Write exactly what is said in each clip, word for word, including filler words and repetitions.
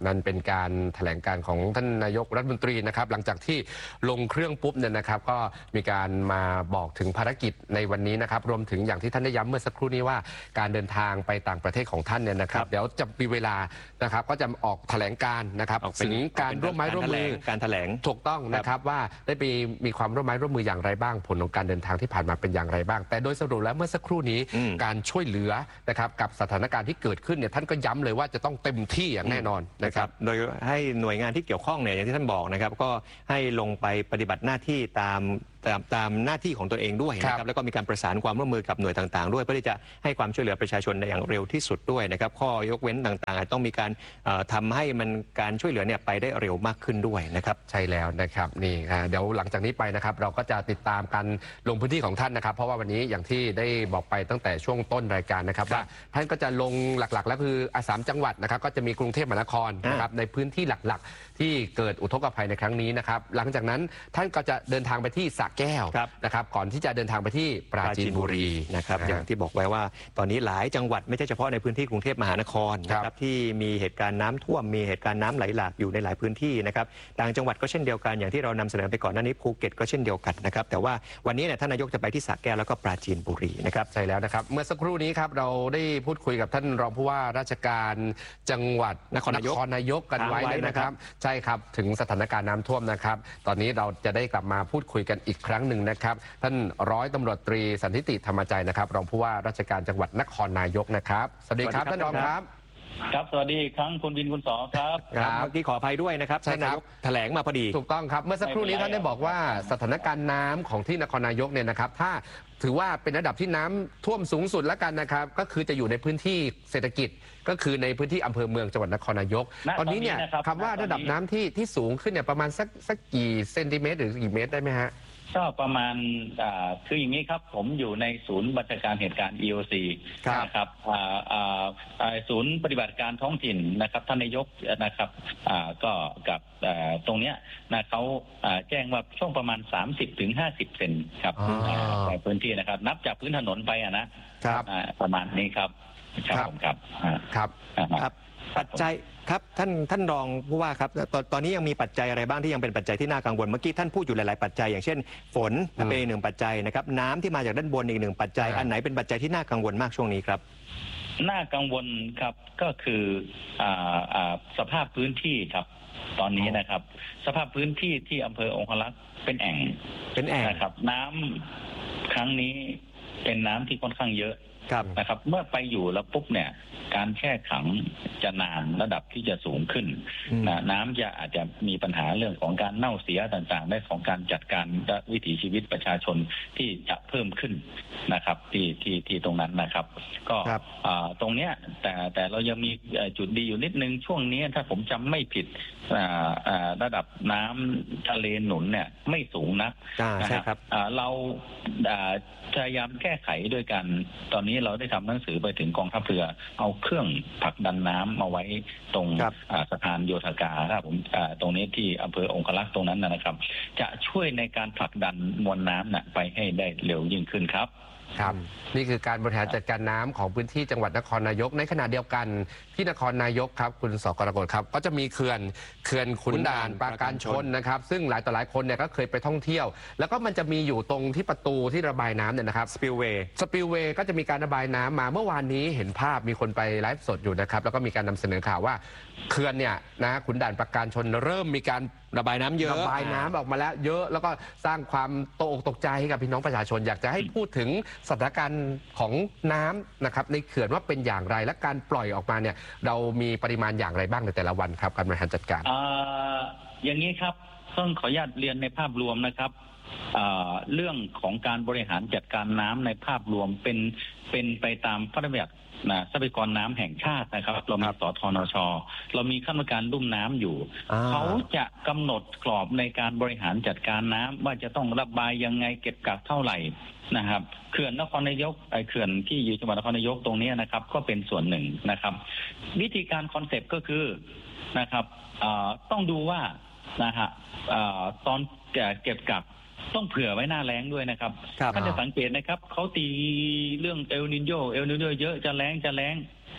นั่นเป็นการแถลงการของท่านนายกรัฐมนตรีนะครับหลังจากที่ลงเครื่องปุ๊บเนี่ยนะครับก็มีการมาบอกถึงภารกิจในวันนี้นะครับรวมถึงอย่างที่ท่านได้ย้ำเมื่อสักครู่นี้ว่าการเดินทางไปต่างประเทศของท่านเนี่ยนะครับเดี๋ยวจะมีเวลานะครับก็จะออกแถลงการนะครับถึงการร่วมไม้ร่วมมือการแถลงถูกต้องนะครับว่าได้มีมีความร่วมไม้ร่วมมืออย่างไรบ้างผลของการเดินทางที่ผ่านมาเป็นอย่างไรบ้างแต่โดยสรุปแล้วเมื่อสักครู่นี้การช่วยเหลือนะครับกับสถานการณ์ที่เกิดขึ้นเนี่ยท่านก็ย้ำเลยว่าจะต้องเต็มที่อย่างแน่นอนนะครับโดยให้หน่วยงานที่เกี่ยวข้องเนี่ยอย่างที่ท่านบอกนะครับก็ให้ลงไปปฏิบัติหน้าที่ตามตามตามหน้าที่ของตนเองด้วยนะครับแล้วก็มีการประสานความร่วมมือกับหน่วยต่างๆด้วยเพื่อที่จะให้ความช่วยเหลือประชาชนในอย่างเร็วที่สุดด้วยนะครับข้อยกเว้นต่างๆต้องมีการทำให้มันการช่วยเหลือเนี่ยไปได้เร็วมากขึ้นด้วยนะครับใช่แล้วนะครับนี่เดี๋ยวหลังจากนี้ไปนะครับเราก็จะติดตามการลงพื้นที่ของท่านนะครับเพราะว่าวันนี้อย่างที่ได้บอกไปตั้งแต่ช่วงต้นรายการนะครับว่าท่านก็จะลงหลักๆแล้วคืออาสามจังหวัดนะครับก็จะมีกรุงเทพมหานครนะครับในพื้นที่หลักๆที่เกิดอุทกภัยในครั้งนี้นะครับหลังจากนั้นท่านก็จะเดินทางไปที่สระแก้วนะครับก่อนที่จะเดินทางไปที่ปราจีนบุรีนะครับอย่างที่บอกไว้ว่าตอนนี้หลายจังหวัดไม่ใช่เฉพาะในพื้นที่กรุงเทพมหานครนะครับที่มีเหตุการณ์น้ำท่วมมีเหตุการณ์น้ำไหลหลากอยู่ในหลายพื้นที่นะครับต่างจังหวัดก็เช่นเดียวกันอย่างที่เรานำเสนอไปก่อนหน้านี้ภูเก็ตก็เช่นเดียวกันนะครับแต่ว่าวันนี้เนี่ยท่านนายกจะไปที่สระแก้วแล้วก็ปราจีนบุรีนะครับใช่แล้วนะครับเมื่อสักครู่นี้ครับเราได้พูดคุยกับท่านรองผู้ว่าราชการจังหวัดนครนายกกันไว้นะครับใช่ครับถึงสถานการณ์น้ำท่วมนะครับตอนนี้เราจะได้กลับมาพูดคุยกันอีกครั้งหนึ่งนะครับท่านร้อยตำรวจตรีสันติธรรมใจนะครับรองผู้ว่าราชการจังหวัดนครนายกนะครับสวัสดีครับท่านรองครับครับสวัสดีครั้งคุณวินคุณสอครับครับที่ขออภัยด้วยนะครับท่านนายกแถลงมาพอดีถูกต้องครับเมื่อสักครู่นี้ท่านได้บอกว่าสถานการณ์น้ำของที่นครนายกเนี่ยนะครับถ้าถือว่าเป็นระดับที่น้ำท่วมสูงสุดแล้วกันนะครับก็คือจะอยู่ในพื้นที่เศรษฐกิจก็คือในพื้นที่อำเภอเมืองจังหวัดนครนายกตอนนี้เนี่ยคำว่าระดับน้ำที่ที่สูงขึ้นเนี่ยประมาณสักสักกี่เซนติเมตรหรือกี่เมตรได้ไหมฮะก็ประมาณคืออย่างนี้ครับผมอยู่ในศูนย์บัญชาการเหตุการณ์ อี โอ ซี นะครับศูนย์ปฏิบัติการท้องถิ่นนะครับท่านนายกนะครับก็กับตรงเนี้ยนะเขาแจ้งว่าช่วงประมาณ สามสิบถึงห้าสิบ เซนครับในพื้นที่นะครับนับจากพื้นถนนไปอะนะประมาณนี้ครับครับผมครับครับครับปัจจัยครับท่านท่านรองผู้ว่าครับตอนตอนนี้ยังมีปัจจัยอะไรบ้างที่ยังเป็นปัจจัยที่น่ากังวลเมื่อกี้ท่านพูดอยู่หลายๆปัจจัยอย่างเช่นฝนเป็นอีกหนึ่งปัจจัยนะครับน้ำที่มาจากด้านบนอีกหนึ่งปัจจัยอันไหนเป็นปัจจัยที่น่ากังวลมากช่วงนี้ครับน่ากังวลครับก็คือสภาพพื้นที่ครับตอนนี้นะครับสภาพพื้นที่ที่อำเภอองครักษ์เป็นแอ่งเป็นแอ่งนะครับน้ำครั้งนี้เป็นน้ำที่ค่อนข้างเยอะนะครับเมื่อไปอยู่แล้วปุ๊บเนี่ยการแช่ขังจะนานระดับที่จะสูงขึ้นนะน้ำจะอาจจะมีปัญหาเรื่องของการเน่าเสียต่างๆได้ของการจัดการวิถีชีวิตประชาชนที่จะเพิ่มขึ้นนะครับที่ที่ที่ตรงนั้นนะครับก็ตรงเนี้ยแต่แต่เรายังมีจุดดีอยู่นิดนึงช่วงนี้ถ้าผมจำไม่ผิดระดับน้ำทะเลหนุนเนี่ยไม่สูงนักนะครับเราพยายามแก้ไขด้วยกันตอนนี้เราได้ทำหนังสือไปถึงกองทัพเรือเอาเครื่องผลักดันน้ำมาไว้ตรงสะพานโยธกาครับผมตรงนี้ที่อำเภอองครักษ์ตรงนั้นนะครับจะช่วยในการผลักดันมวลน้ำน่ะไปให้ได้เร็วยิ่งขึ้นครับครับนี่คือการบริหารจัดการน้ำของพื้นที่จังหวัดนครนายกในขณะเดียวกันที่นครนายกครับคุณสกรกฎครับก็จะมีเขื่อนเขื่อนขุนด่านปราการชนนะครับซึ่งหลายต่อหลายคนเนี่ยก็เคยไปท่องเที่ยวแล้วก็มันจะมีอยู่ตรงที่ประตูที่ระบายน้ำเนี่ยนะครับสปิลเวย์สปิลเวย์ก็จะมีการระบายน้ำมาเมื่อวานนี้เห็นภาพมีคนไปไลฟ์สดอยู่นะครับแล้วก็มีการนำเสนอข่าวว่าเขื่อนเนี่ยนะขุนด่านปราการชนเริ่มมีการระบายน้ำเยอะระบายน้ำออกมาแล้วเยอะแล้วก็สร้างความตกอกตกใจให้กับพี่น้องประชาชนอยากจะให้พูดถึงสถานการณ์ของน้ำนะครับในเขื่อนว่าเป็นอย่างไรและการปล่อยออกมาเนี่ยเรามีปริมาณอย่างไรบ้างในแต่ละวันครับการบริหารจัดการอย่างนี้ครับต้องขออนุญาตเรียนในภาพรวมนะครับเรื่องของการบริหารจัดการน้ำในภาพรวมเป็นเป็นไปตามพระราชบัญญัติทรัพยากรน้ำแห่งชาตินะครับเรามีสทนช.เรามีคณะกรรมการลุ่มน้ำอยู่เขาจะกำหนดกรอบในการบริหารจัดการน้ำว่าจะต้องระบายยังไงเก็บกักเท่าไหร่นะครับเขื่อนนครนายกไอเขื่อนที่อยู่จังหวัดนครนายกตรงนี้นะครับก็เป็นส่วนหนึ่งนะครับวิธีการคอนเซปต์ก็คือนะครับต้องดูว่านะฮะตอนเก็บกักต้องเผื่อไว้หน้าแล้งด้วยนะครับท่านจะสังเกตนะครับเขาตีเรื่องเอลนิโญเอลนิโญเยอะจะแล้งจะแล้ง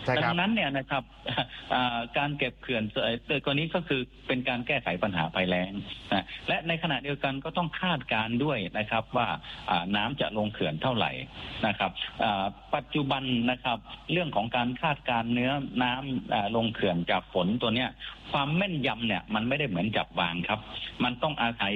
ดังนั้นเนี่ยนะครับการเก็บเขื่อนตัวนี้ก็คือเป็นการแก้ไขปัญหาภัยแล้งนะและในขณะเดียวกันก็ต้องคาดการณ์ด้วยนะครับว่าน้ำจะลงเขื่อนเท่าไหร่นะครับปัจจุบันนะครับเรื่องของการคาดการณ์เนื้อน้ำลงเขื่อนจากฝนตัวเนี้ยความแม่นยำเนี่ยมันไม่ได้เหมือนจับวางครับมันต้องอาศัย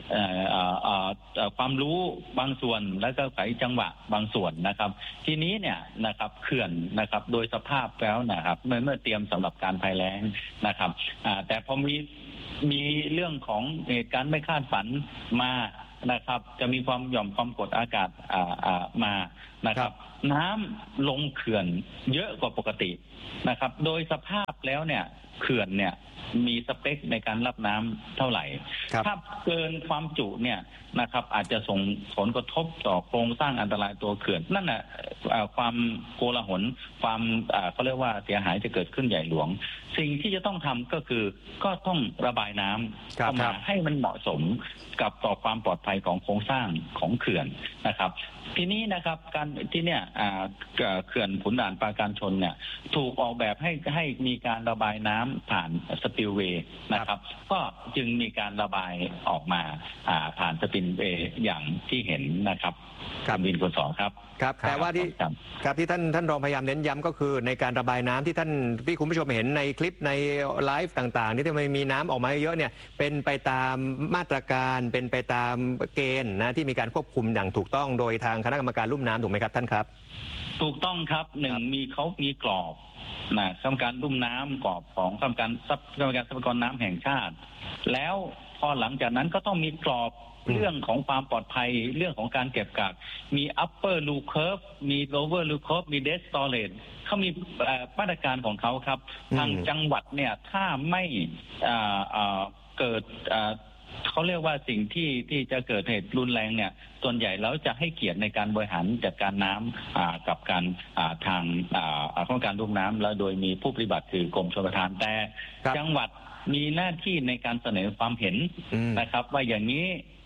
ความรู้บางส่วนแล้วก็อาศัยจังหวะบางส่วนนะครับทีนี้เนี่ยนะครับเขื่อนนะครับโดยสภาพแล้วนะครับเมื่อเมื่อเตรียมสำหรับการภัยแล้งนะครับแต่พอมีมีเรื่องของเหตุการณ์ไม่คาดฝันมานะครับจะมีความหย่อมความกดอากาศมานะครับน้ำลงเขื่อนเยอะกว่าปกตินะครับโดยสภาพแล้วเนี่ยเขื่อนเนี่ยมีสเปคในการรับน้ำเท่าไหร่ถ้าเกินความจุเนี่ยนะครับอาจจะส่งผลกระทบต่อโครงสร้างอันตรายตัวเขื่อนนั่นแหละความโกลาหลความเขาเรียกว่าเสียหายจะเกิดขึ้นใหญ่หลวงสิ่งที่จะต้องทำก็คือก็ต้องระบายน้ำเข้ามาให้มันเหมาะสมกับต่อความปลอดภัยของโครงสร้างของเขื่อนนะครับทีนี้นะครับการที่เนี่ยเขื่อนขุนด่านปราการชนเนี่ยถูกออกแบบให้ให้มีการระบายน้ำผ่านสปิลเวย์นะครับก็จึงมีการระบายออกมาผ่านสปิลเวย์อย่างที่เห็นนะครับการบินคนสองครับครับแต่ว่าที่ครับที่ท่านท่านรองพยายามเน้นย้ำก็คือในการระบายน้ำที่ท่านพี่คุณผู้ชมเห็นในคลิปในไลฟ์ต่างๆที่ทำไมมีน้ำออกมาเยอะเนี่ยเป็นไปตามมาตรการเป็นไปตามเกณฑ์นะที่มีการควบคุมอย่างถูกต้องโดยทางคณะกรรมการลุ่มน้ำถูกไหมครับท่านครับถูกต้องครับหนึ่งมีเขามีกรอบนะกรรมการลุ่มน้ำกรอบของกรรมการทรัพย์กรรมการทรัพยากรน้ำแห่งชาติแล้วพอหลังจากนั้นก็ต้องมีกรอบเรื่องของความปลอดภัยเรื่องของการเก็บกักมี upper loop curve มี lower loop curve มี dead storage เขามีมาตรการของเขาครับทางจังหวัดเนี่ยถ้าไม่เกิดเขาเรียกว่าสิ่งที่ที่จะเกิดเหตุรุนแรงเนี่ยส่วนใหญ่แล้วจะให้เกียรติในการบริหารจัดการน้ำกับการทางโครงการลุ่มน้ำแล้วโดยมีผู้ปฏิบัติคือกรมชลประทานแต่จังหวัดมีหน้าที่ในการเสนอความเห็นนะครับว่าอย่างนี้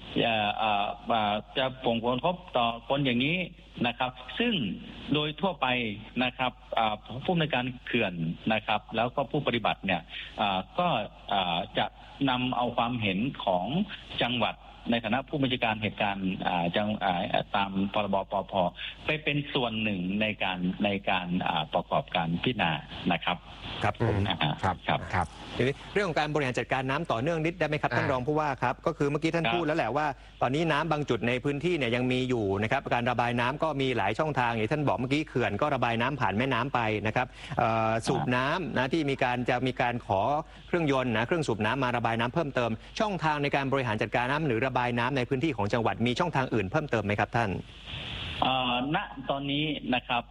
จะส่งผลกระทบต่อคนอย่างนี้นะครับซึ่งโดยทั่วไปนะครับผู้ในการเขื่อนนะครับแล้วก็ผู้ปฏิบัติเนี่ยก็จะนำเอาความเห็นของจังหวัดในฐานะผู้บัญชาการเหตุการณ์จังตามพรบปภไปเป็นส่วนหนึ่งในการในการประกอบการพิจารณานะครับครับผมครับครับครับทีนี้เรื่องของการบริหารจัดการน้ำต่อเนื่องนิดได้ไหมครับท่านรองผู้ว่าครับก็คือเมื่อกี้ท่านพูดแล้วแหละว่าตอนนี้น้ำบางจุดในพื้นที่เนี่ยยังมีอยู่นะครับการระบายน้ำก็มีหลายช่องทางอย่างท่านบอกเมื่อกี้เขื่อนก็ระบายน้ำผ่านแม่น้ำไปนะครับสูบน้ำนะที่มีการจะมีการขอเครื่องยนต์นะเครื่องสูบน้ำมาระบายน้ำเพิ่มเติมช่องทางในการบริหารจัดการน้ำหรือระบายน้ำในพื้นที่ของจังหวัดมีช่องทางอื่นเพิ่มเติมไหมครับท่านณตอนนี้นะครับ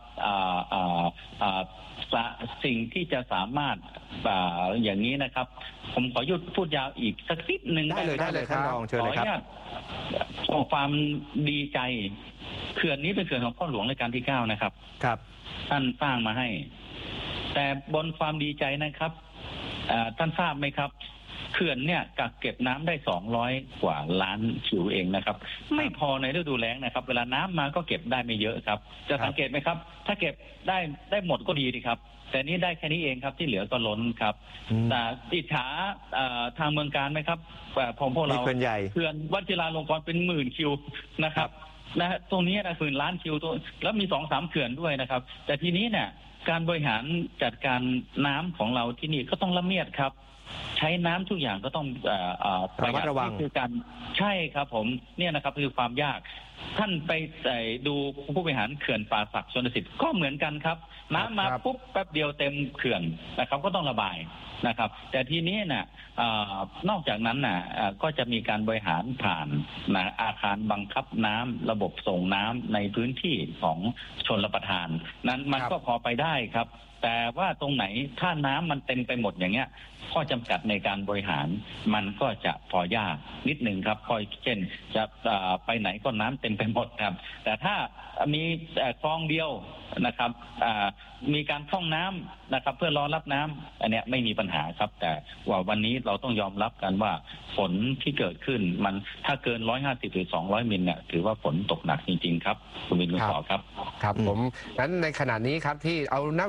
สิ่งที่จะสามารถอย่างนี้นะครับผมขอหยุดพูดยาวอีกสักนิดหนึ่งได้เลยได้เลยท่านรองเชิญเลยครับขอความดีใจเขื่อนนี้เป็นเขื่อนของพ่อหลวงรัชกาลที่เก้านะครับครับท่านสร้างมาให้แต่บนความดีใจนะครับท่านทราบไหมครับเขื่อนเนี่ยกักเก็บน้ำได้สองร้อยกว่าล้านคิวเองนะครับไม่พอในฤดูแล้งนะครับเวลาน้ำมาก็เก็บได้ไม่เยอะครับจะสังเกตไหมครับถ้าเก็บได้ได้หมดก็ดีดีครับแต่นี้ได้แค่นี้เองครับที่เหลือก็ล้นครับแต่อิจฉาทางเมืองการไหมครับผมพวกเราเขื่อนใหญ่เขื่อนวัดจุฬาลงกรณ์เป็นหมื่นคิวนะครับนะตรงนี้นะหมื่นล้านคิวตัวแล้วมีสองสามเขื่อนด้วยนะครับแต่ทีนี้เนี่ยการบริหารจัดการน้ำของเราที่นี่ก็ต้องละเมียดครับใช้น้ำทุกอย่างก็ต้องระมัดระวังคือการใช่ครับผมเนี่ยนะครับคือความยากท่านไปดูผู้บริหารเขื่อนป่าสักชลสิทธิ์ก็เหมือนกันครับน้ำมาปุ๊บแป๊บเดียวเต็มเขื่อนนะครับก็ต้องระบายนะครับแต่ทีนี้น่ะนอกจากนั้นน่ะก็จะมีการบริหารผ่านนะอาคารบังคับน้ำระบบส่งน้ำในพื้นที่ของชลประทานนั้นมันก็พอไปได้ครับแต่ว่าตรงไหนถ้าน้ำมันเต็มไปหมดอย่างเงี้ยข้อจำกัดในการบริหารมันก็จะพอยากนิดหนึ่งครับพอเช่นจะไปไหนก็น้ำเต็มไปหมดครับแต่ถ้ามีคลองเดียวนะครับมีการพร่องน้ำนะครับเพื่อรอรับน้ำอันเนี้ยไม่มีปัญหาครับแต่ว่าวันนี้เราต้องยอมรับกันว่าฝนที่เกิดขึ้นมันถ้าเกินหนึ่งร้อยห้าสิบหรือสองร้อยมิลเนี่ยถือว่าฝนตกหนักจริงๆครับคุณวินคุณต่อครับครับผมงั้นในขณะนี้ครับที่เอาณเวลานี้เลย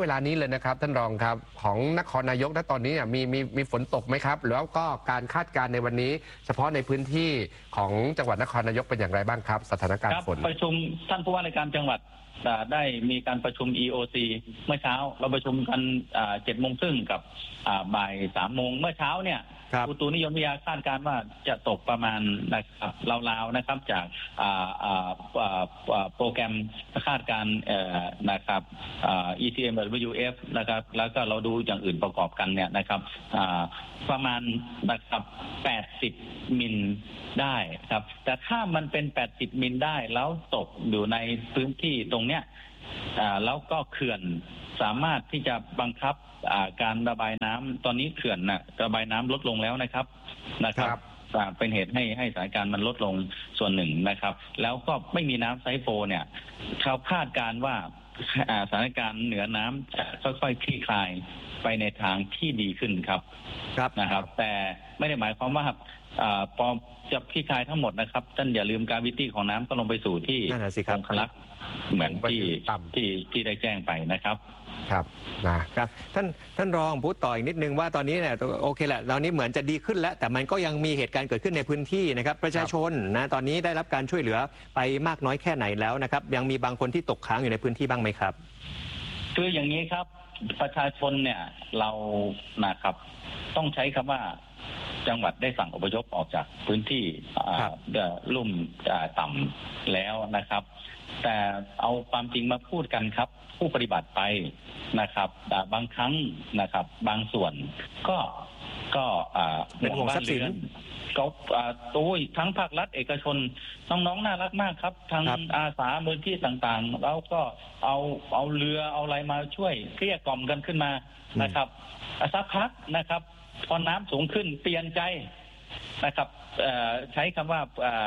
เลยนะครับท่านรองครับของนครนายกณตอนนี้มีมีมีฝนตกไหมครับแล้วก็การคาดการณ์ในวันนี้เฉพาะในพื้นที่ของจังหวัดนครนายกเป็นอย่างไรบ้างครับสถานการณ์ฝนประชุมท่านผู้ว่าราชการจังหวัดได้มีการประชุม อี โอ ซี เมื่อเช้าเราประชุมกันเจ็ดโมงครึ่งกับบ่ายสามโมงเมื่อเช้าเนี่ยอุตุนิยมวิทยาคาดการณ์ว่าจะตกประมาณนะครับราวๆนะครับจากโปรแกรมคาดการณ์นะครับ อี ซี เอ็ม ดับเบิลยู เอฟ นะครับแล้วก็เราดูอย่างอื่นประกอบกันเนี่ยนะครับประมาณนะครับแปดสิบมิลได้ครับแต่ถ้ามันเป็นแปดสิบมิลได้แล้วตกอยู่ในพื้นที่ตรงเนี้ยแล้วก็เขื่อนสามารถที่จะบังคับการระบายน้ำตอนนี้เขื่อนน่ะระบายน้ำลดลงแล้วนะครับนะครับเป็นเหตุให้ให้สถานการณ์มันลดลงส่วนหนึ่งนะครับแล้วก็ไม่มีน้ำไซโฟเนี่ยเขาคาดการณ์ว่าสถานการณ์เหนือน้ำจะค่อยๆคลี่คลายไปในทางที่ดีขึ้นครับครับนะครับแต่ไม่ได้หมายความว่าพอจะคลี่คลายทั้งหมดนะครับท่านอย่าลืมการวิตี้ของน้ำก็ลงไปสู่ที่องคลักษ์เหมือนที่ที่ที่ได้แจ้งไปนะครับครับนะครับท่านท่านรองพูดต่ออีกนิดนึงว่าตอนนี้เนี่ยโอเคแหละตอนนี้เหมือนจะดีขึ้นแล้วแต่มันก็ยังมีเหตุการณ์เกิดขึ้นในพื้นที่นะครับประชาชนนะตอนนี้ได้รับการช่วยเหลือไปมากน้อยแค่ไหนแล้วนะครับยังมีบางคนที่ตกค้างอยู่ในพื้นที่บ้างไหมครับคืออย่างนี้ครับประชาชนเนี่ยเรานะครับต้องใช้คำว่าจังหวัดได้สั่งอพยพออกจากพื้นที่ลุ่มต่ำแล้วนะครับแต่เอาความจริงมาพูดกันครับผู้ปฏิบัติไปนะครับบางครั้งนะครับบางส่วนก็ก็เป็นห่วงทรัพย์สินก็ตัวทั้งภาครัฐเอกชนน้องๆน่ารักมากครับทางอาสามูลที่ต่างๆแล้วก็เอาเอาเรือเอาอะไรมาช่วยเกลี้ยกล่อมกันขึ้นมานะครับสักพักนะครับพอน้ำสูงขึ้นเปลี่ยนใจนะครับใช้คำว่า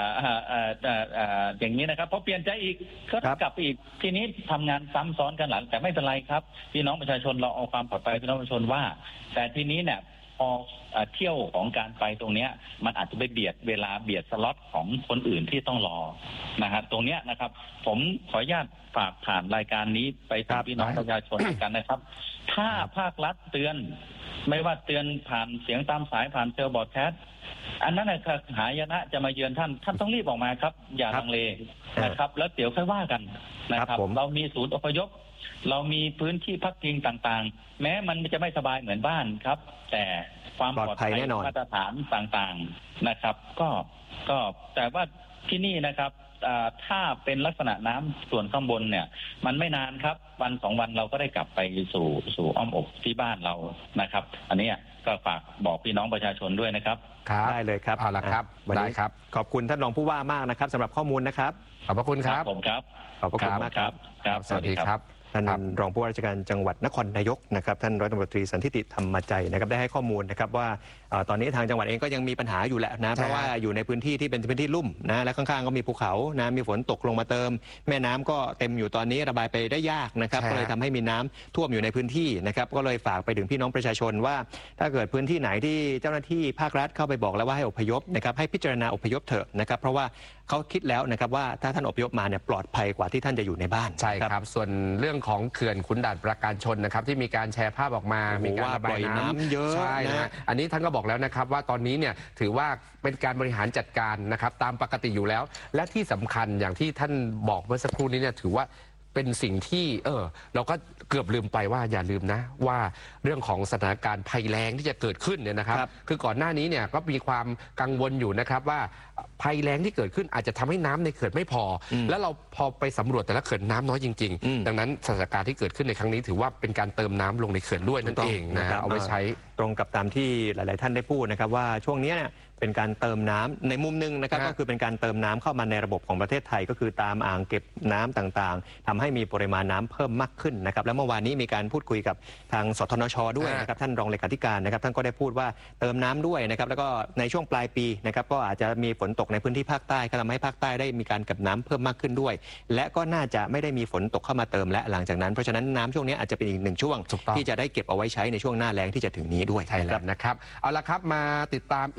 อย่างนี้นะครับพอเปลี่ยนใจอีกก็กลับอีกทีนี้ทำงานซ้ำซ้อนกันหลังแต่ไม่เป็นไรครับพี่น้องประชาชนเราเอาความปลอดภัยพี่น้องประชาชนว่าแต่ทีนี้เนี่ยพอเที่ยวของการไปตรงนี้มันอาจจะไปเบียดเวลาเบียดสล็อตของคนอื่นที่ต้องรอนะฮะตรงเนี้ยนะครับผมขออนุญาตฝากผ่านรายการนี้ไปถึงพี่น้องประชาชนกันนะครับถ้าภาครัฐเตือนไม่ว่าเตือนผ่านเสียงตามสายผ่านเซลล์บอร์ดแคสต์อันนั้นนะครับหายนะจะมาเยือนท่านท่านต้องรีบออกมาครับอย่าลังเลนะครับแล้วเดี๋ยวค่อยว่ากันนะครับเรามีศูนย์อพยพเรามีพื้นที่พักพิงต่างๆแม้มันจะไม่สบายเหมือนบ้านครับแต่ความปลอดภัยมาตรฐานต่างๆนะครับก็ก็แต่ว่าที่นี่นะครับถ้าเป็นลักษณะน้ำส่วนข้างบนเนี่ยมันไม่นานครับวันสองวันเราก็ได้กลับไปสู่สู่อ้อมอกที่บ้านเรานะครับอันนี้ก็ฝากบอกพี่น้องประชาชนด้วยนะครับได้เลยครับเอาละครับได้ครับขอบคุณท่านรองผู้ว่ามากนะครับสำหรับข้อมูลนะครับขอบพระคุณครับผมครับขอบพระคุณมากครับครับสวัสดีครับท่านรองผู้ว่าราชการจังหวัดนครนายกนะครับท่านร้อยตำรวจตรีสันทิติธรรมใจนะครับได้ให้ข้อมูลนะครับว่าตอนนี้ทางจังหวัดเองก็ยังมีปัญหาอยู่แหละนะเพราะว่าอยู่ในพื้นที่ที่เป็นพื้นที่ลุ่มนะและข้างๆก็มีภูเขานะมีฝนตกลงมาเติมแม่น้ำก็เต็มอยู่ตอนนี้ระบายไปได้ยากนะครับก็เลยทำให้มีน้ำท่วมอยู่ในพื้นที่นะครับก็เลยฝากไปถึงพี่น้องประชาชนว่าถ้าเกิดพื้นที่ไหนที่เจ้าหน้าที่ภาครัฐเข้าไปบอกแล้วว่าให้อพยพนะครับให้พิจารณาอพยพเถอะนะครับเพราะว่าเขาคิดแล้วนะครับว่าถ้าท่านอพยพมาเนี่ยปลอดภัยกว่าที่ท่านจะอยู่ในบ้านใช่ครับส่วนเรื่องของเขื่อนขุนด่านประการชนนะครับที่มีการแชร์ภาพออกมามีการระบายน้ำเยอะใช่นะอันนี้ท่านก็บอกแล้วนะครับว่าตอนนี้เนี่ยถือว่าเป็นการบริหารจัดการนะครับตามปกติอยู่แล้วและที่สำคัญอย่างที่ท่านบอกเมื่อสักครู่นี้เนี่ยถือว่าเป็นสิ่งที่เออเราก็เกือบลืมไปว่าอย่าลืมนะว่าเรื่องของสถานการณ์ภัยแล้งที่จะเกิดขึ้นเนี่ยนะครับคือก่อนหน้านี้เนี่ยก็มีความกังวลอยู่นะครับว่าภัยแล้งที่เกิดขึ้นอาจจะทำให้น้ำในเขื่อนไม่พอแล้วเราพอไปสำรวจแต่ละเขื่อนน้ำน้อยจริงๆดังนั้นสถานการณ์ที่เกิดขึ้นในครั้งนี้ถือว่าเป็นการเติมน้ำลงในเขื่อนด้วยนั่นเองนะเอาไว้ใช้ตรงกับตามที่หลายๆท่านได้พูดนะครับว่าช่วงนี้เนี่ยเป็นการเติมน้ำในมุมนึงนะครับก็คือเป็นการเติมน้ำเข้ามาในระบบของประเทศไทยก็คือตามอ่างเก็บน้ำต่างๆทำให้มีปริมาณน้ำเพิ่มมากขึ้นนะครับแล้วเมื่อวานนี้มีการพูดคุยกับทางสทนช.ด้วยนะครับท่านรองเลขาธิการนะครับท่านก็ได้พูดว่าเติมน้ำด้วยนะครับแล้วก็ในช่วงปลายปีนะครับก็อาจจะมีฝนตกในพื้นที่ภาคใต้ก็ทำให้ภาคใต้ได้มีการเก็บน้ำเพิ่มมากขึ้นด้วยและก็น่าจะไม่ได้มีฝนตกเข้ามาเติมและหลังจากนั้นเพราะฉะนั้นน้ำช่วงนี้อาจจะเป็นอีกหนึ่งช่วงที่จะได้เก็บเอาไว้ใช้ในช่วงหน้าแล้งที่จะถึงนี้ด้วยใช่แล้วนะครับเอาละครับมาติดตามอีกหนึ่งประเด็น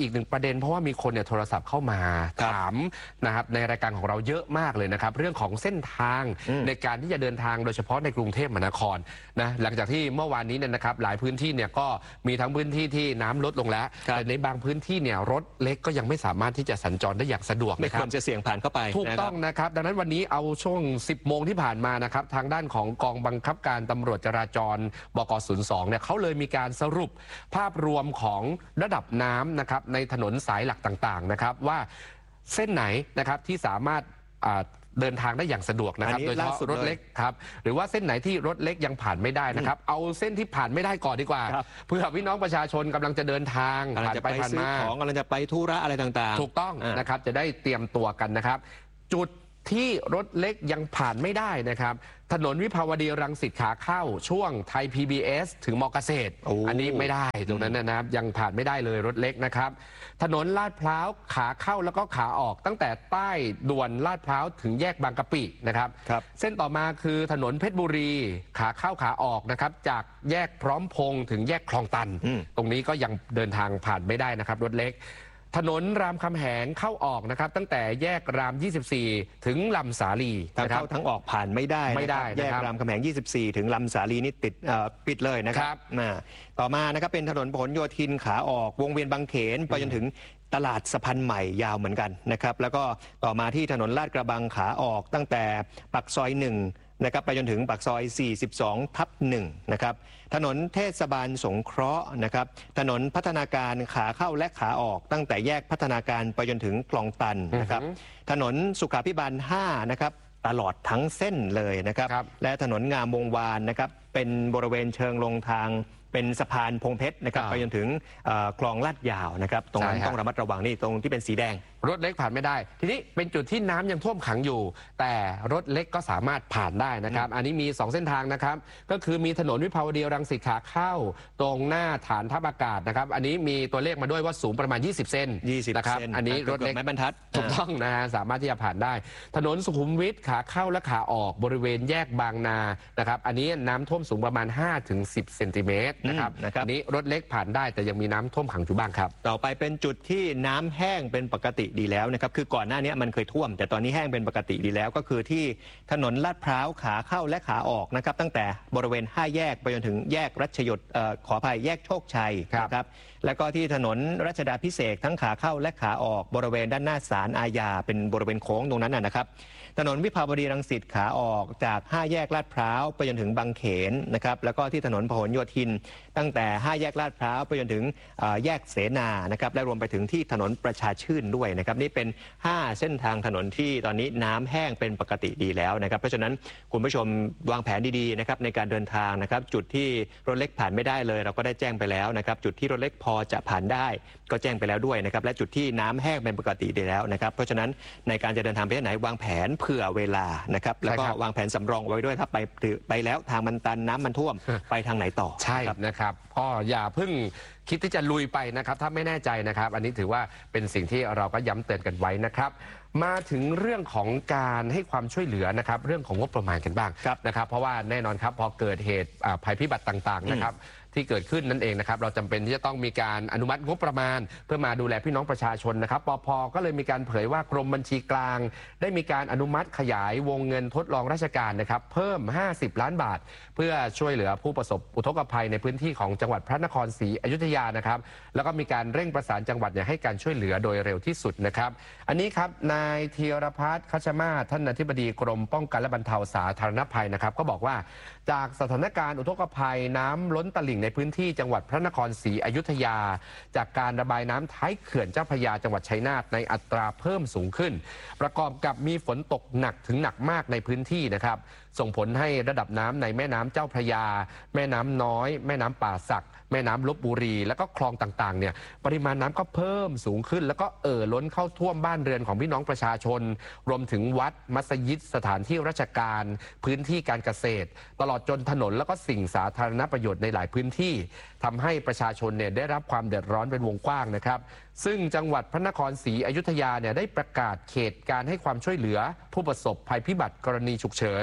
ด็นเพราะว่ามีคนเนี่ยโทรศัพท์เข้ามาถามนะครับในรายการของเราเยอะมากเลยนะครับเรื่องของเส้นทางในการที่จะเดินทางโดยเฉพาะในกรุงเทพมหานครนะหลังจากที่เมื่อวานนี้เนี่ยนะครับหลายพื้นที่เนี่ยก็มีทั้งพื้นที่ที่น้ำลดลงแล้วแต่ในบางพื้นที่เนี่ยรถเล็กก็ยังไม่สามารถที่จะสัญจรได้อย่างสะดวกไม่ควรจะเสี่ยงผ่านเข้าไปถูกต้องนะครับดังนั้นวันนี้เอาช่วงสิบโมงที่ผ่านมานะครับทางด้านของกองบังคับการตำรวจจราจรบก.ศูนย์สองเนี่ยเขาเลยมีการสรุปภาพรวมของระดับน้ำนะครับในถนนสายหลักต่างๆนะครับว่าเส้นไหนนะครับที่สามารถเดินทางได้อย่างสะดวกนะครับโดยเฉพาะรถเล็กครับหรือว่าเส้นไหนที่รถเล็กยังผ่านไม่ได้นะครับเอาเส้นที่ผ่านไม่ได้ก่อนดีกว่าเพื่อพี่น้องประชาชนกำลังจะเดินทางผ่านไปผ่านมาของกำลังจะไปธุระอะไรต่างๆถูกต้องนะครับจะได้เตรียมตัวกันนะครับจุดที่รถเล็กยังผ่านไม่ได้นะครับถนนวิภาวดีรังสิตขาเข้าช่วงไทย พี บี เอส ถึงมอเกษตร อ, อันนี้ไม่ได้ตรงนั้นนะครับยังผ่านไม่ได้เลยรถเล็กนะครับถนนลาดพร้าวขาเข้าแล้วก็ขาออกตั้งแต่ใต้ด่วนลาดพร้าวถึงแยกบางกะปินะครับเส้นต่อมาคือถนนเพชรบุรีขาเข้าขาออกนะครับจากแยกพร้อมพงษ์ถึงแยกคลองตันตรงนี้ก็ยังเดินทางผ่านไม่ได้นะครับรถเล็กถนนรามคำแหงเข้าออกนะครับตั้งแต่แยกรามยี่สิบสี่ถึงลำสาลีทั้งเข้าทั้งออกผ่านไม่ได้ไม่ได้แยกรามคำแหงยี่สิบสี่ถึงลำสาลีนี่ติดปิดเลยนะครับต่อมานะครับเป็นถนนพหลโยธินขาออกวงเวียนบางเขนไปจนถึงตลาดสะพานใหม่ยาวเหมือนกันนะครับแล้วก็ต่อมาที่ถนนลาดกระบังขาออกตั้งแต่ปากซอยหนึ่งนะครับไปจนถึงปากซอยสี่สิบสองทับหนึ่งนะครับถนนเทศบาลสงเคราะห์นะครับถนนพัฒนาการขาเข้าและขาออกตั้งแต่แยกพัฒนาการไปจนถึงคลองตันนะครับถนนสุขาภิบาลห้านะครับตลอดทั้งเส้นเลยนะครับและถนนงามวงวานนะครับเป็นบริเวณเชิงลงทางเป็นสะพานพงเพชรนะครับไปจนถึงคลองลาดยาวนะครับตรงนั้นต้องระมัดระวังนี่ตรงที่เป็นสีแดงรถเล็กผ่านไม่ได้ทีนี้เป็นจุดที่น้ำยังท่วมขังอยู่แต่รถเล็กก็สามารถผ่านได้นะครับอันนี้มีสองเส้นทางนะครับก็คือมีถนนวิภาวดีรังสิตขาเข้าตรงหน้าฐานทัพอากาศนะครับอันนี้มีตัวเลขมาด้วยว่าสูงประมาณยี่สิบเซนนะครับอันนี้รถเล็กไม้บรรทัดถูกต้องนะฮะสามารถที่จะผ่านได้ถนนสุขุมวิทขาเข้าและขาออกบริเวณแยกบางนานะครับอันนี้น้ำท่วมสูงประมาณ ห้าถึงสิบ เซนติเมตรนะครับอันนี้รถเล็กผ่านได้แต่ยังมีน้ำท่วมขังอยู่บ้างครับต่อไปเป็นจุดที่น้ำแห้งเป็นปกติดีแล้วนะครับคือก่อนหน้านี้มันเคยท่วมแต่ตอนนี้แห้งเป็นปกติดีแล้วก็คือที่ถนนลาดพร้าวขาเข้าและขาออกนะครับตั้งแต่บริเวณห้าแยกไปจนถึงแยกรัชยศขออภัยแยกโชคชัยนะครับแล้วก็ที่ถนนรัชดาภิเษกทั้งขาเข้าและขาออกบริเวณด้านหน้าศาลอาญาเป็นบริเวณโค้งตรงนั้นนะครับถนนวิภาวดีรังสิตขาออกจากห้าแยกลาดพร้าวไปจนถึงบางเขนนะครับแล้วก็ที่ถนนพหลโยธินตั้งแต่ห้าแยกลาดพร้าวไปจนถึงแยกเสนานะครับและรวมไปถึงที่ถนนประชาชื่นด้วยนะครับนี่เป็นห้าเส้นทางถนนที่ตอนนี้น้ำแห้งเป็นปกติดีแล้วนะครับเพราะฉะนั้นคุณผู้ชมวางแผนดีๆนะครับในการเดินทางนะครับจุดที่รถเล็กผ่านไม่ได้เลยเราก็ได้แจ้งไปแล้วนะครับจุดที่รถเล็กพอจะผ่านได้ก็แจ้งไปแล้วด้วยนะครับและจุดที่น้ำแห้งเป็นปกติดีแล้วนะครับเพราะฉะนั้นในการจะเดินทางไปที่ไหนวางแผนเผื่อเวลานะครับแล้วก็วางแผนสำรองไว้ด้วยถ้าไปไปแล้วทางมันตันน้ำมันท่วมไปทางไหนต่อใช่นะครับก็อย่าเพิ่งคิดที่จะลุยไปนะครับถ้าไม่แน่ใจนะครับอันนี้ถือว่าเป็นสิ่งที่เราก็ย้ำเตือนกันไว้นะครับมาถึงเรื่องของการให้ความช่วยเหลือนะครับเรื่องของงบประมาณกันบ้างนะครับเพราะว่าแน่นอนครับพอเกิดเหตุภัยพิบัติต่างๆนะครับที่เกิดขึ้นนั่นเองนะครับเราจำเป็นที่จะต้องมีการอนุมัติงบประมาณเพื่อมาดูแลพี่น้องประชาชนนะครับปภ.ก็เลยมีการเผยว่ากรมบัญชีกลางได้มีการอนุมัติขยายวงเงินทดลองราชการนะครับเพิ่มห้าสิบล้านบาทเพื่อช่วยเหลือผู้ประสบอุทกภัยในพื้นที่ของจังหวัดพระนครศรีอยุธยานะครับแล้วก็มีการเร่งประสานจังหวัดให้การช่วยเหลือโดยเร็วที่สุดนะครับอันนี้ครับนายธีรพัฒน์คัชมาศท่านอธิบดีกรมป้องกันและบรรเทาสาธารณภัยนะครับก็บอกว่าจากสถานการณ์อุทกภัยน้ำล้นตลิ่งในพื้นที่จังหวัดพระนครศรีอยุธยาจากการระบายน้ำท้ายเขื่อนเจ้าพระยาจังหวัดชัยนาทในอัตราเพิ่มสูงขึ้นประกอบกับมีฝนตกหนักถึงหนักมากในพื้นที่นะครับส่งผลให้ระดับน้ำในแม่น้ำเจ้าพระยาแม่น้ำน้อยแม่น้ำป่าสักแม่น้ำลบบุรีแล้วก็คลองต่างๆเนี่ยปริมาณน้ำก็เพิ่มสูงขึ้นแล้วก็เอ่อล้นเข้าท่วมบ้านเรือนของพี่น้องประชาชนรวมถึงวัดมัสยิดสถานที่ราชการพื้นที่การเกษตรตลอดจนถนนแล้วก็สิ่งสาธารณประโยชน์ในหลายพื้นที่ทำให้ประชาชนเนี่ยได้รับความเดือดร้อนเป็นวงกว้างนะครับซึ่งจังหวัดพระนครศรีอยุธยาเนี่ยได้ประกาศเขตการให้ความช่วยเหลือผู้ประสบภัยพิบัติกรณีฉุกเฉิน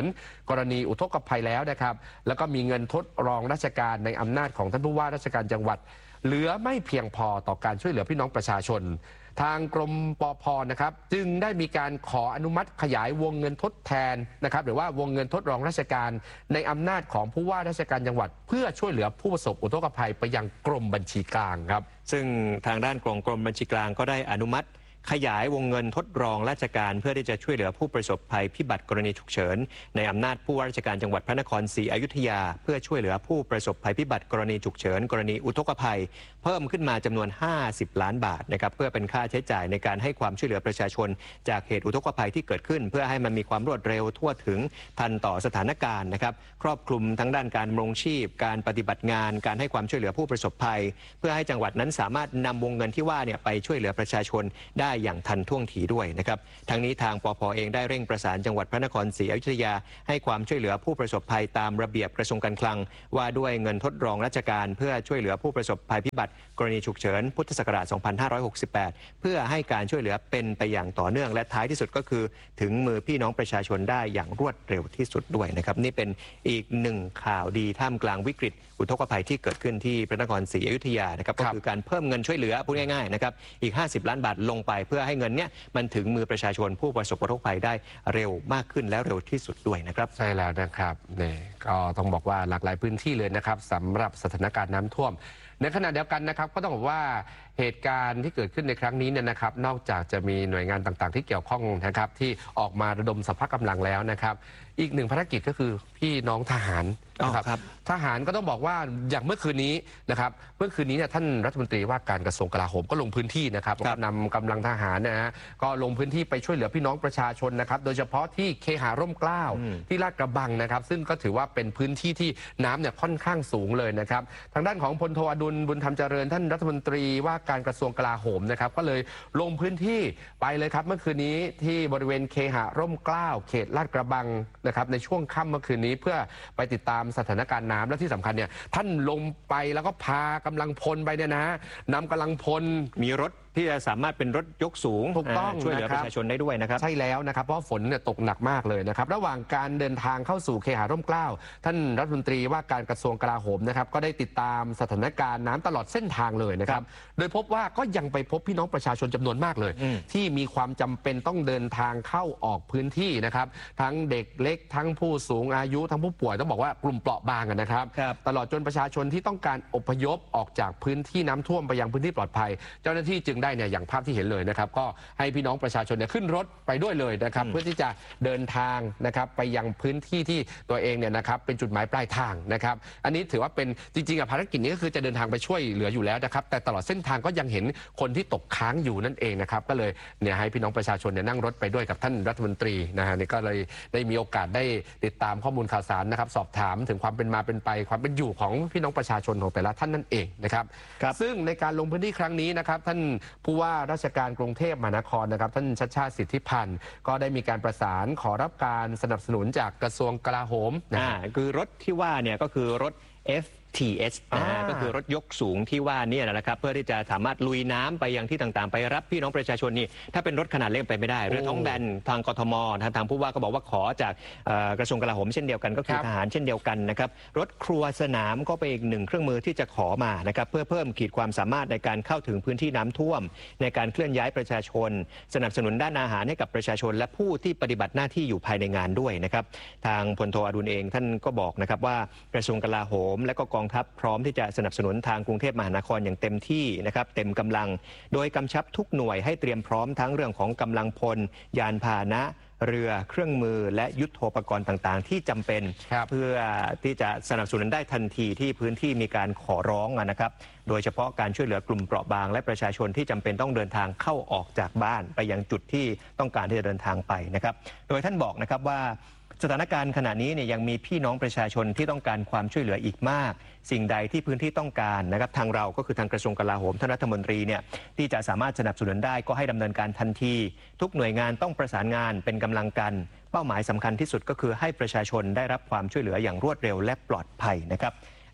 กรณีอุทกภัยแล้วนะครับแล้วก็มีเงินทดรองราชการในอำนาจของท่านผู้ว่าราชการจังหวัดเหลือไม่เพียงพอต่อการช่วยเหลือพี่น้องประชาชนทางกรมปภ.นะครับจึงได้มีการขออนุมัติขยายวงเงินทดแทนนะครับหรือว่าวงเงินทดรองราชการในอำนาจของผู้ว่าราชการจังหวัดเพื่อช่วยเหลือผู้ประสบอุทกภัยไปยังกรมบัญชีกลางครับซึ่งทางด้านกรมกรมบัญชีกลางก็ได้อนุมัติขยายวงเงินทดรองราชการเพื่อที่จะช่วยเหลือผู้ประสบภัยพิบัติกรณีฉุกเฉินในอำนาจผู้ว่าราชการจังหวัดพระนครศรีอยุธยาเพื่อช่วยเหลือผู้ประสบภัยพิบัติกรณีฉุกเฉินกรณีอุทกภัยเพิ่มขึ้นมาจำนวนห้าสิบล้านบาทนะครับเพื่อเป็นค่าใช้จ่ายในการให้ความช่วยเหลือประชาชนจากเหตุอุทกภัยที่เกิดขึ้นเพื่อให้มันมีความรวดเร็วทั่วถึงทันต่อสถานการณ์นะครับครอบคลุมทั้งด้านการดำรงชีพการปฏิบัติงานการให้ความช่วยเหลือผู้ประสบภัยเพื่อให้จังหวัดนั้นสามารถนำวงเงินที่ว่าเนี่ยไปช่วยเหลือประชาชนได้อย่างทันท่วงทีด้วยนะครับทั้งนี้ทางปภ.เองได้เร่งประสานจังหวัดพระนครศรีอยุธยาให้ความช่วยเหลือผู้ประสบภัยตามระเบียบกระทรวงการคลังว่าด้วยเงินทดรองราชการเพื่อช่วยเหลือผู้ประสบภัยพิบัติกรณีฉุกเฉินพุทธศักราช สองพันห้าร้อยหกสิบแปด เพื่อให้การช่วยเหลือเป็นไปอย่างต่อเนื่องและท้ายที่สุดก็คือถึงมือพี่น้องประชาชนได้อย่างรวดเร็วที่สุดด้วยนะครับนี่เป็นอีกหนึ่งข่าวดีท่ามกลางวิกฤตอุทกภัยที่เกิดขึ้นที่พระนครศรีอยุธยานะครับก็คือการเพิ่มเงินช่วยเหลือพูดง่ายๆนะครับอีกห้าสิบล้านบาทลงไปเพื่อให้เงินเนี้ยมันถึงมือประชาชนผู้ประสบอุทกภัยได้เร็วมากขึ้นและเร็วที่สุดด้วยนะครับใช่แล้วนะครับนี่ก็ต้องบอกว่าหลากหลายพื้นที่เลยนะครับสำหรับสถานการณ์น้ำท่วมในขณะเดียวกันนะครับก็ต้องบอกว่าเหตุการณ์ที่เกิดขึ้นในครั้งนี้เนี่ยนะครับนอกจากจะมีหน่วยงานต่างๆที่เกี่ยวข้องนะครับที่ออกมาระดมสรรพกำลังแล้วนะครับอีกหนึ่งภารกิจก็คือพี่น้องทหารนะครับทหารก็ต้องบอกว่าอย่างเมื่อคืนนี้นะครับเมื่อคืนนี้เนี่ยท่านรัฐมนตรีว่าการกระทรวงกลาโหมก็ลงพื้นที่นะครับนำกำลังทหารนะฮะก็ลงพื้นที่ไปช่วยเหลือพี่น้องประชาชนนะครับโดยเฉพาะที่เคหาร่มเกล้าที่ลาดกระบังนะครับซึ่งก็ถือว่าเป็นพื้นที่ที่น้ำเนี่ยค่อนข้างสูงเลยนะครับทางด้านของพลโทอดุลบุญธรรมเจริญท่านรัฐมนตรีว่าการกระทรวงกลาโหมนะครับก็เลยลงพื้นที่ไปเลยครับเมื่อคืนนี้ที่บริเวณเคหาร่มเกล้าเขตลาดกระบังนะครับในช่วงค่ำเมื่อคืนนี้เพื่อไปติดตามสถานการณ์น้ำและที่สำคัญเนี่ยท่านลงไปแล้วก็พากำลังพลไปเนี่ยนะนำกำลังพลมีรถที่จะสามารถเป็นรถยกสูงถูกต้องช่วยเหลือประชาชนได้ด้วยนะครับใช่แล้วนะครับเพราะฝนเนี่ยตกหนักมากเลยนะครับระหว่างการเดินทางเข้าสู่เคหาร่มเกล้าท่านรัฐมนตรีว่าการกระทรวงกลาโหมนะครับก็ได้ติดตามสถานการณ์น้ำตลอดเส้นทางเลยนะครับโดยพบว่าก็ยังไปพบพี่น้องประชาชนจำนวนมากเลยที่มีความจำเป็นต้องเดินทางเข้าออกพื้นที่นะครับทั้งเด็กเล็กทั้งผู้สูงอายุทั้งผู้ป่วยต้องบอกว่ากลุ่มเปราะบางนะครับตลอดจนประชาชนที่ต้องการอพยพออกจากพื้นที่น้ำท่วมไปยังพื้นที่ปลอดภัยเจ้าหน้าที่จึงได้เนี่ยอย่างภาพที่เห็นเลยนะครับก็ให้พี่น้องประชาชนเนี่ยขึ้นรถไปด้วยเลยนะครับเพื่อที่จะเดินทางนะครับไปยังพื้นที่ที่ตัวเองเนี่ยนะครับเป็นจุดหมายปลายทางนะครับอันนี้ถือว่าเป็นจริงๆภารกิจนี้ก็คือจะเดินทางไปช่วยเหลืออยู่แล้วนะครับแต่ตลอดเส้นทางก็ยังเห็นคนที่ตกค้างอยู่นั่นเองนะครับก็เลยเนี่ยให้พี่น้องประชาชนเนี่ยนั่งรถไปด้วยกับท่านรัฐมนตรีนะฮะนี่ก็เลยได้มีโอกาสได้ติดตามข้อมูลข่าวสารนะครับสอบถามถึงความเป็นมาเป็นไปความเป็นอยู่ของพี่น้องประชาชนของแต่ละท่านนั่นเองนะครับซึ่งในการลงพื้นที่ครั้งนี้นะครับท่านผู้ว่าราชการกรุงเทพมหานครนะครับท่านชัชชาติสิทธิพันธ์ก็ได้มีการประสานขอรับการสนับสนุนจากกระทรวงกลาโหมนะคือรถที่ว่าเนี่ยก็คือรถ เอฟ ที เอส นะฮะก็คือรถยกสูงที่ว่านี่นะครับเพื่อที่จะสามารถลุยน้ำไปยังที่ต่างๆไปรับพี่น้องประชาชนนี่ถ้าเป็นรถขนาดเล็กไปไม่ได้เรือท้องแบนทางกทมทางทางผู้ว่าก็บอกว่าขอจากกระทรวงกลาโหมเช่นเดียวกันก็คือทหารเช่นเดียวกันนะครับรถครัวสนามก็เป็นอีกหนึ่งเครื่องมือที่จะขอมานะครับเพื่อเพิ่มขีดความสามารถในการเข้าถึงพื้นที่น้ำท่วมในการเคลื่อนย้ายประชาชนสนับสนุนด้านอาหารให้กับประชาชนและผู้ที่ปฏิบัติหน้าที่อยู่ภายในงานด้วยนะครับทางพลโทอดุลเองท่านก็บอกนะครับว่ากระทรวงกลาโหมและก็กองทัพพร้อมที่จะสนับสนุนทางกรุงเทพมหานครอย่างเต็มที่นะครับเต็มกำลังโดยกำชับทุกหน่วยให้เตรียมพร้อมทั้งเรื่องของกำลังพลยานพาหนะเรือเครื่องมือและยุทโธปกรณ์ต่างๆที่จำเป็นเพื่อที่จะสนับสนุนได้ทันทีที่พื้นที่มีการขอร้องนะครับโดยเฉพาะการช่วยเหลือกลุ่มเปราะบางและประชาชนที่จำเป็นต้องเดินทางเข้าออกจากบ้านไปยังจุดที่ต้องการที่จะเดินทางไปนะครับโดยท่านบอกนะครับว่าสถานการณ์ขณะนี้เนี่ยยังมีพี่น้องประชาชนที่ต้องการความช่วยเหลืออีกมากสิ่งใดที่พื้นที่ต้องการนะครับทางเราก็คือทางกระทรวงกลาโหมท่านรัฐมนตรีเนี่ยที่จะสามารถสนับสนุนได้ก็ให้ดำเนินการทันทีทุกหน่วยงานต้องประสานงานเป็นกำลังกันเป้าหมายสำคัญที่สุดก็คือให้ประชาชนได้รับความช่วยเหลืออย่างรวดเร็วและปลอดภัยนะครับ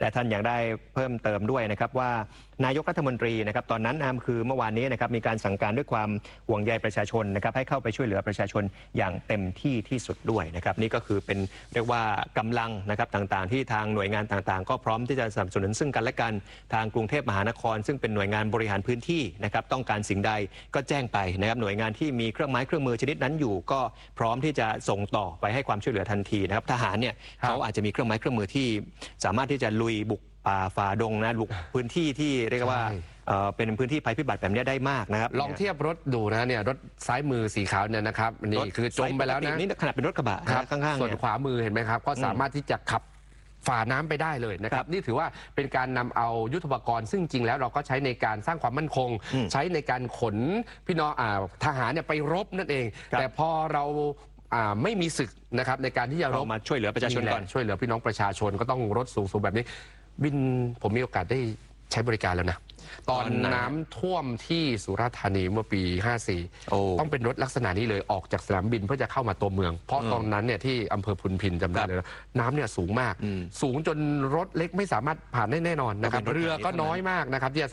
และท่านยังได้เพิ่มเติมด้วยนะครับว่านายกรัฐมนตรีนะครับตอนนั้นคือเมื่อวานนี้นะครับมีการสั่งการด้วยความห่วงใยประชาชนนะครับให้เข้าไปช่วยเหลือประชาชนอย่างเต็มที่ที่สุดด้วยนะครับนี่ก็คือเป็นเรียกว่ากำลังนะครับต่างๆที่ทางหน่วยงานต่างๆก็พร้อมที่จะสนับสนุนซึ่งกันและกันทางกรุงเทพมหานครซึ่งเป็นหน่วยงานบริหารพื้นที่นะครับต้องการสิ่งใดก็แจ้งไปนะครับหน่วยงานที่มีเครื่องไม้เครื่องมือชนิดนั้นอยู่ก็พร้อมที่จะส่งต่อไปให้ความช่วยเหลือทันทีนะครับทหารเนี่ยเขาอาจจะมีเครื่องไม้เครื่องมือที่สามารถที่จะลุยบุกป่าฝ่าดงนะบุกพื้นที่ที่เรียกว่าเป็นพื้นที่ภัยพิบัติแบบนี้ได้มากนะครับลองเทียบรถดูนะเนี่ยรถซ้ายมือสีขาวเนี่ยนะครับนี่คือจมไปแล้วนะนี่ขนาดเป็นรถกระบะข้างๆส่วนขวามือเห็นไหมครับก็สามารถที่จะขับฝ่าน้ำไปได้เลยนะครับนี่ถือว่าเป็นการนำเอายุทโธปกรณ์ซึ่งจริงแล้วเราก็ใช้ในการสร้างความมั่นคงใช้ในการขนพี่น้องทหารเนี่ยไปรบนั่นเองแต่พอเราไม่มีศึกนะครับในการที่จะรบมาช่วยเหลือประชาชนก่อนช่วยเหลือพี่น้องประชาชนก็ต้องรถสูงๆแบบนี้บินผมมีโอกาสได้ใช้บริการแล้วนะตอนน้ำท่วมที่สุราษฎร์ธานีเมื่อปีห้าสี่ต้องเป็นรถลักษณะนี้เลยออกจากสนามบินเพื่อจะเข้ามาตัวเมืองเพราะตอนนั้นเนี่ยที่อำเภอพุนพินจำได้เลยน้ำเนี่ยสูงมากสูงจนรถเล็กไม่สามารถผ่านได้แน่นอนนะครับเรือก็น้อยมากนะครับที่จะ